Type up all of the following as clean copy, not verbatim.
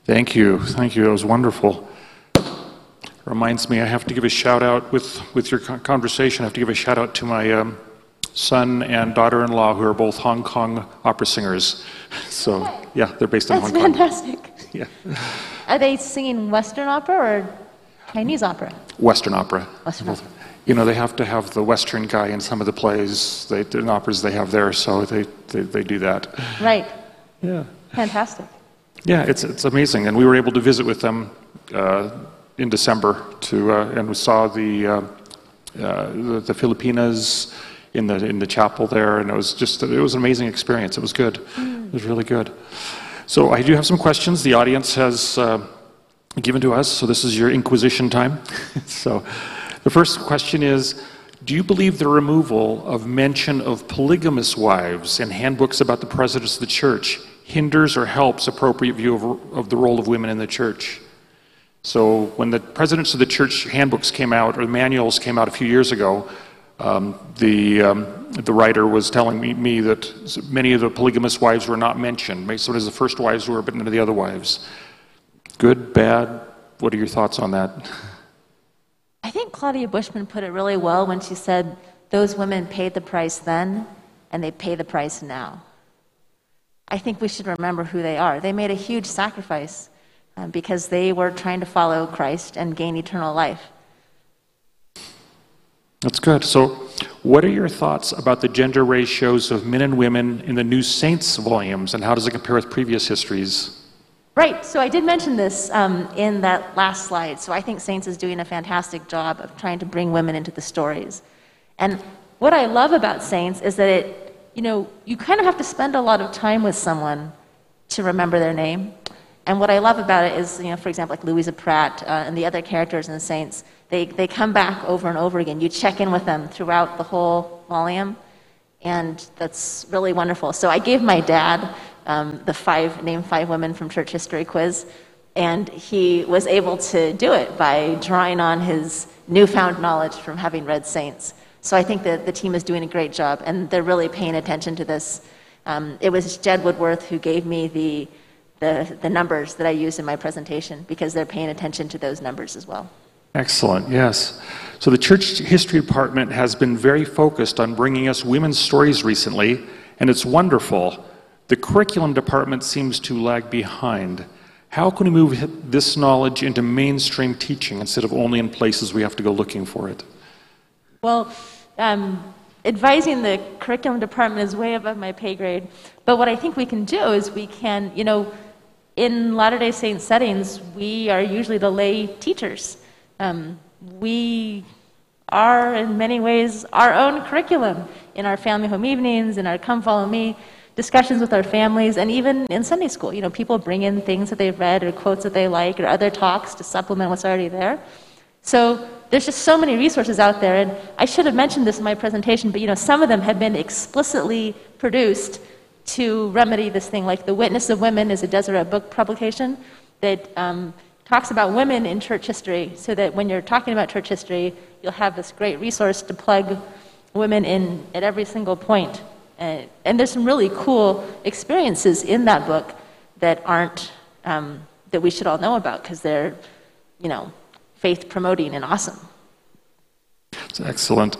Thank you. Thank you. That was wonderful. Reminds me, I have to give a shout out with your conversation. I have to give a shout out to my son and daughter-in-law, who are both Hong Kong opera singers. So, yeah, they're based in Hong Kong. That's fantastic. Yeah. Are they singing Western opera or Chinese opera? Western opera. Western opera. You know, they have to have the Western guy in some of the plays, in operas they have there, so they do that. Right. Yeah. Fantastic. Yeah, it's amazing, and we were able to visit with them in December and we saw the Filipinas in the chapel there, and it was an amazing experience. It was good. It was really good. So I do have some questions the audience has given to us. So this is your inquisition time. So the first question is, do you believe the removal of mention of polygamous wives in handbooks about the presidents of the church hinders or helps appropriate view of the role of women in the church? So when the presidents of the church handbooks came out, or the manuals came out a few years ago, the writer was telling me that many of the polygamous wives were not mentioned. So it is the first wives were, but none of the other wives. Good, bad? What are your thoughts on that? I think Claudia Bushman put it really well when she said, those women paid the price then, and they pay the price now. I think we should remember who they are. They made a huge sacrifice because they were trying to follow Christ and gain eternal life. That's good. So what are your thoughts about the gender ratios of men and women in the New Saints volumes, and how does it compare with previous histories? Right, so I did mention this in that last slide. So I think Saints is doing a fantastic job of trying to bring women into the stories. And what I love about Saints is that you kind of have to spend a lot of time with someone to remember their name. And what I love about it is, for example, like Louisa Pratt and the other characters in the Saints, they come back over and over again. You check in with them throughout the whole volume, and that's really wonderful. So I gave my dad name 5 women from church history quiz, and he was able to do it by drawing on his newfound knowledge from having read Saints. So I think that the team is doing a great job, and they're really paying attention to this. It was Jed Woodworth who gave me the numbers that I used in my presentation, because they're paying attention to those numbers as well. Excellent, yes. So the Church History Department has been very focused on bringing us women's stories recently, and it's wonderful. The curriculum department seems to lag behind. How can we move this knowledge into mainstream teaching instead of only in places we have to go looking for it? Well, advising the curriculum department is way above my pay grade. But what I think we can do is we can, in Latter-day Saint settings, we are usually the lay teachers. We are, in many ways, our own curriculum in our family home evenings, in our Come Follow Me discussions with our families, and even in Sunday school. People bring in things that they've read or quotes that they like or other talks to supplement what's already there. So there's just so many resources out there, and I should have mentioned this in my presentation, but some of them have been explicitly produced to remedy this thing, like The Witness of Women is a Deseret book publication that talks about women in church history, so that when you're talking about church history, you'll have this great resource to plug women in at every single point. And there's some really cool experiences in that book that aren't, that we should all know about, because they're, faith promoting and awesome. That's excellent.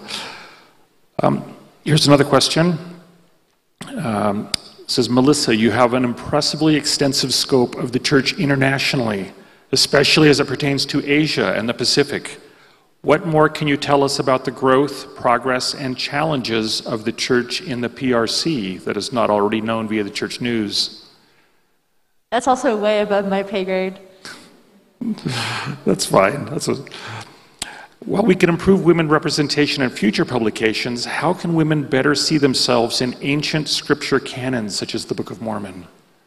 Here's another question. It says, Melissa, you have an impressively extensive scope of the church internationally, especially as it pertains to Asia and the Pacific. What more can you tell us about the growth, progress, and challenges of the church in the PRC that is not already known via the church news? That's also way above my pay grade. That's fine. While we can improve women representation in future publications, how can women better see themselves in ancient scripture canons such as the Book of Mormon?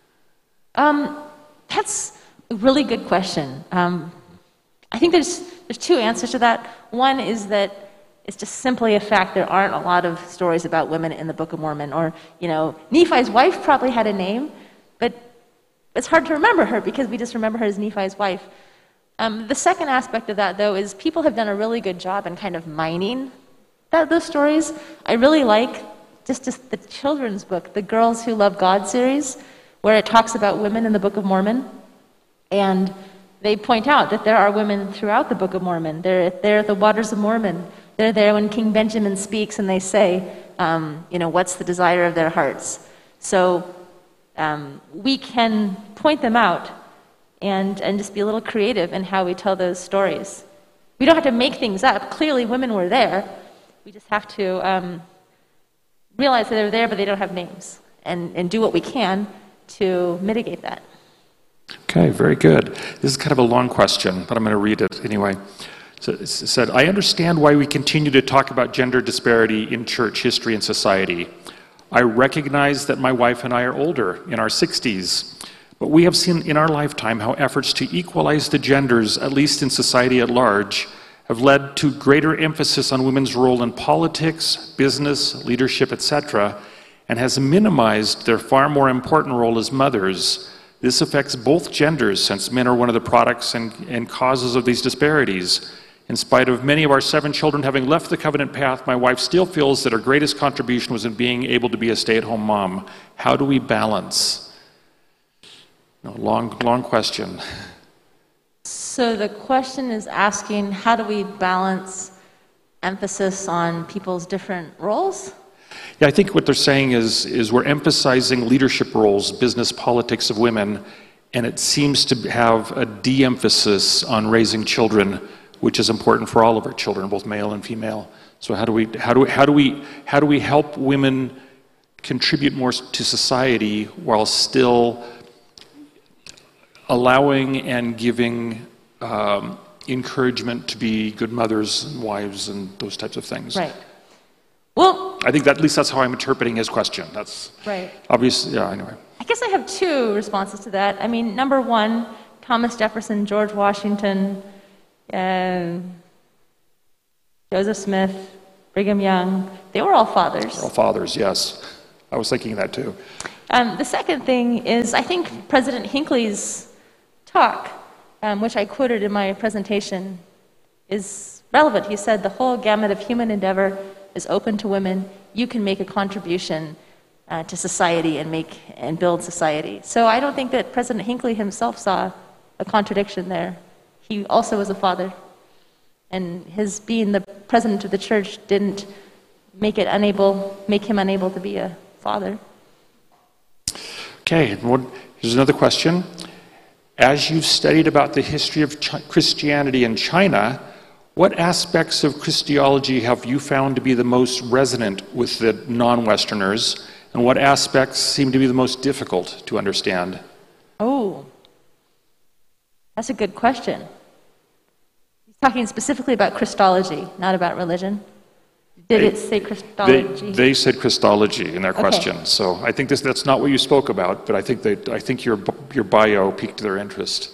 That's a really good question. I think there's 2 answers to that. One is that it's just simply a fact there aren't a lot of stories about women in the Book of Mormon. Or, Nephi's wife probably had a name, but it's hard to remember her because we just remember her as Nephi's wife. The second aspect of that, though, is people have done a really good job in kind of mining those stories. I really like just the children's book, the Girls Who Love God series, where it talks about women in the Book of Mormon. And they point out that there are women throughout the Book of Mormon. They're there at the Waters of Mormon. They're there when King Benjamin speaks and they say, what's the desire of their hearts? So we can point them out and just be a little creative in how we tell those stories. We don't have to make things up. Clearly, women were there. We just have to realize that they're there, but they don't have names, and do what we can to mitigate that. Okay, very good. This is kind of a long question, but I'm going to read it anyway. So it said, I understand why we continue to talk about gender disparity in church history and society. I recognize that my wife and I are older, in our 60s, but we have seen in our lifetime how efforts to equalize the genders, at least in society at large, have led to greater emphasis on women's role in politics, business, leadership, etc., and has minimized their far more important role as mothers. This affects both genders, since men are one of the products and causes of these disparities. In spite of many of our 7 children having left the covenant path, my wife still feels that her greatest contribution was in being able to be a stay-at-home mom. How do we balance? No, long question. So the question is asking, how do we balance emphasis on people's different roles? Yeah, I think what they're saying is we're emphasizing leadership roles, business, politics of women, and it seems to have a de-emphasis on raising children, which is important for all of our children, both male and female. So how do we help women contribute more to society while still allowing and giving encouragement to be good mothers and wives and those types of things? Right. Well, I think that, at least that's how I'm interpreting his question. That's right. Obviously, yeah, anyway. I guess I have 2 responses to that. I mean, number 1, Thomas Jefferson, George Washington, Joseph Smith, Brigham Young, they were all fathers. They're all fathers, yes. I was thinking that too. The second thing is, I think President Hinckley's talk, which I quoted in my presentation, is relevant. He said, the whole gamut of human endeavor is open to women. You can make a contribution to society and build society. So I don't think that President Hinckley himself saw a contradiction there. He also was a father. And his being the president of the church didn't make him unable to be a father. Okay, here's another question. As you've studied about the history of Christianity in China, what aspects of Christology have you found to be the most resonant with the non-Westerners, and what aspects seem to be the most difficult to understand? Oh, that's a good question. He's talking specifically about Christology, not about religion. Did it say Christology? They said Christology in their question, so I think that's not what you spoke about, but I think your bio piqued their interest.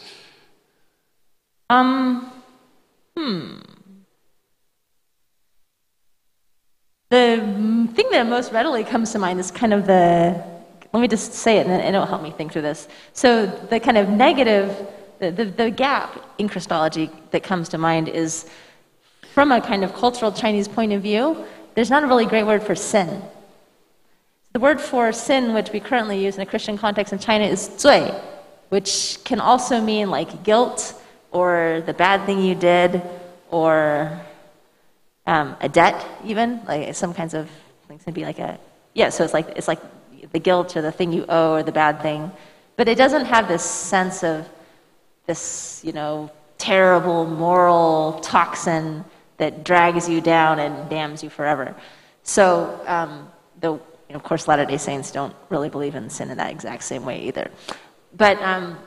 The thing that most readily comes to mind is kind of let me just say it and it'll help me think through this. So the kind of negative, the gap in Christology that comes to mind is, from a kind of cultural Chinese point of view, there's not a really great word for sin. The word for sin, which we currently use in a Christian context in China, is 罪, which can also mean like guilt, or the bad thing you did, or a debt even, like some kinds of things can be like so it's like the guilt or the thing you owe or the bad thing, but it doesn't have this sense of this, terrible moral toxin that drags you down and damns you forever. So, though, of course, Latter-day Saints don't really believe in sin in that exact same way either. But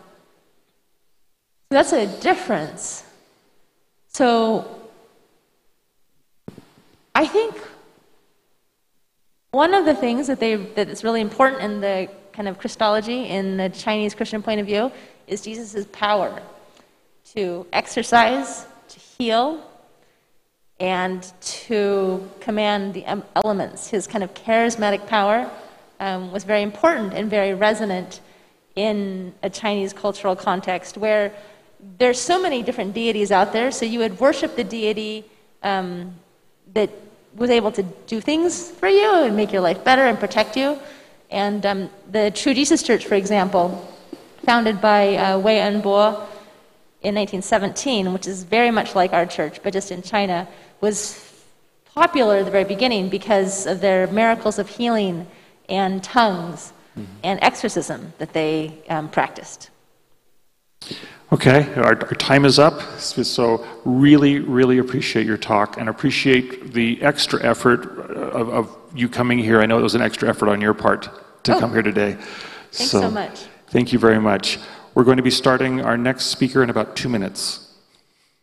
that's a difference. So I think one of the things that is really important in the kind of Christology, in the Chinese Christian point of view, is Jesus' power to exercise, to heal, and to command the elements. His kind of charismatic power was very important and very resonant in a Chinese cultural context where there's so many different deities out there, so you would worship the deity that was able to do things for you and make your life better and protect you. And the True Jesus Church, for example, founded by Wei Enbo in 1917, which is very much like our church, but just in China, was popular at the very beginning because of their miracles of healing and tongues and exorcism that they practiced. Okay, our time is up, so really, really appreciate your talk and appreciate the extra effort of you coming here. I know it was an extra effort on your part to come here today. Thanks so much. Thank you very much. We're going to be starting our next speaker in about 2 minutes.